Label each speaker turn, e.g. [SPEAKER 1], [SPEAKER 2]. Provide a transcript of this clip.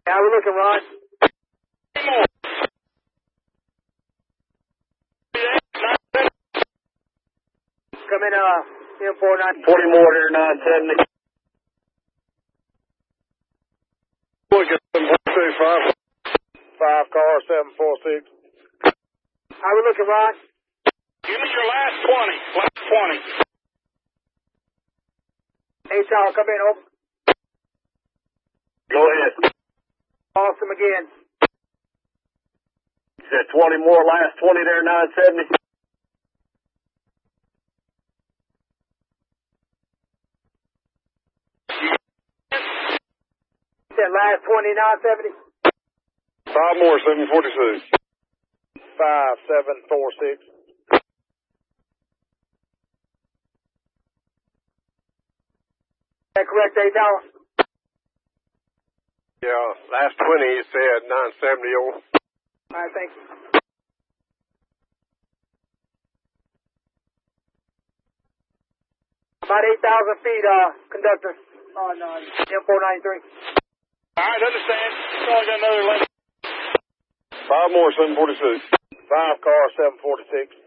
[SPEAKER 1] How we looking, Ron? Come in, M49.
[SPEAKER 2] 40 more there, 970.
[SPEAKER 3] Look at 746, 5 car, 746.
[SPEAKER 1] How we looking, Ron?
[SPEAKER 4] Give me your last 20. Last 20.
[SPEAKER 1] Hey, Tower, come in, open.
[SPEAKER 2] Go ahead.
[SPEAKER 1] Awesome again.
[SPEAKER 2] Said 20 more, last 20 there, 970.
[SPEAKER 1] Said last 20, 970.
[SPEAKER 3] 5 more, 746. 5, 746.
[SPEAKER 1] Is that correct, hey, Tower?
[SPEAKER 3] Yeah, last 20 you said 970 over.
[SPEAKER 1] All right, thank you. About 8,000 feet, conductor, on M493.
[SPEAKER 4] All right, understand. It's only got another 11.
[SPEAKER 3] 5 more, 746.
[SPEAKER 2] 5 car, 746.